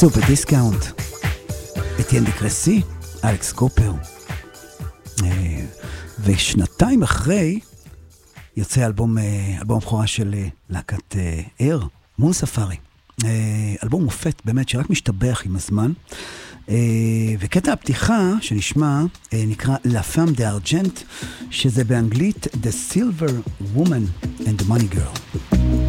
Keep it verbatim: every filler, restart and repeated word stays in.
סופר דיסקאונט, אתיאן דה קרסי, אלכס קופר. ושנתיים אחרי יוצא אלבום, אלבום הבכורה של להקת אר, מון ספארי. אלבום מופת באמת שרק משתבח עם הזמן. וקטע הפתיחה שנשמע נקרא La Femme d'Argent, שזה באנגלית The Silver Woman and the Money Girl.